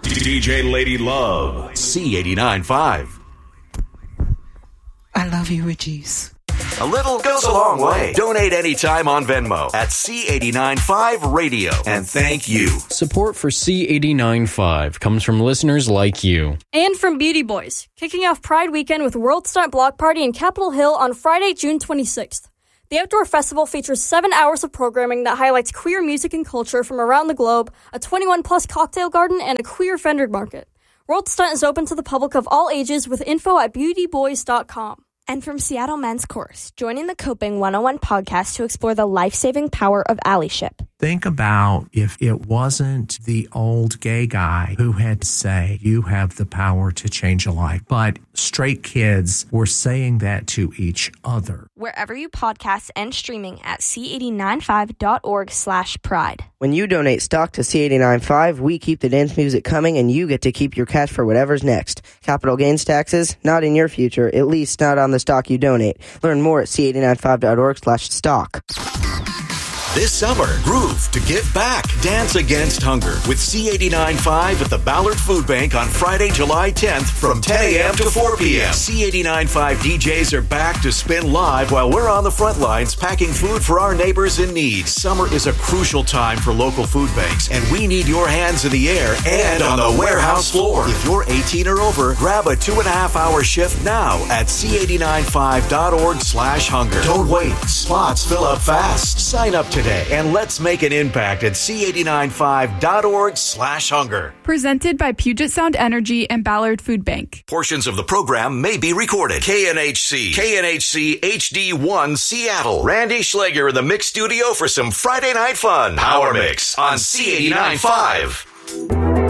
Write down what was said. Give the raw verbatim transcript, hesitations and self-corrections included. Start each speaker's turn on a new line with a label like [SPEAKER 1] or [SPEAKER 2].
[SPEAKER 1] D J Lady Love, C eighty-nine point five.
[SPEAKER 2] I love you, Regis.
[SPEAKER 1] A little goes a long way. Donate anytime on Venmo at C eighty-nine point five Radio. And thank you.
[SPEAKER 3] Support for C eighty-nine point five comes from listeners like you.
[SPEAKER 4] And from Beauty Boys, kicking off Pride Weekend with World Stunt Block Party in Capitol Hill on Friday, June twenty-sixth. The outdoor festival features seven hours of programming that highlights queer music and culture from around the globe, a twenty-one plus cocktail garden, and a queer vendor market. World Stunt is open to the public of all ages with info at beauty boys dot com.
[SPEAKER 5] And from Seattle Men's Course, joining the Coping one oh one podcast to explore the life-saving power of allyship.
[SPEAKER 6] Think about if it wasn't the old gay guy who had to say, you have the power to change a life, but straight kids were saying that to each other.
[SPEAKER 5] Wherever you podcast and streaming at c eight nine five dot org slash pride.
[SPEAKER 7] When you donate stock to C eighty-nine point five, we keep the dance music coming and you get to keep your cash for whatever's next. Capital gains taxes? Not in your future, at least not on the stock you donate. Learn more at c eight nine five dot org slash stock.
[SPEAKER 1] This summer, groove to give back. Dance Against Hunger with C eighty-nine point five at the Ballard Food Bank on Friday, July tenth from ten a.m. to four p.m. C eighty-nine point five D Js are back to spin live while we're on the front lines packing food for our neighbors in need. Summer is a crucial time for local food banks, and we need your hands in the air and on the warehouse floor. If you're eighteen or over, grab a two and a half hour shift now at c eighty-nine five dot org slash hunger. Don't wait. Slots fill up fast. Sign up today. And let's make an impact at c eighty-nine five dot org slash hunger.
[SPEAKER 8] Presented by Puget Sound Energy and Ballard Food Bank.
[SPEAKER 1] Portions of the program may be recorded. K N H C, K N H C H D one Seattle. Randy Schleger in the mix studio for some Friday night fun. Power Mix on C eighty-nine point five.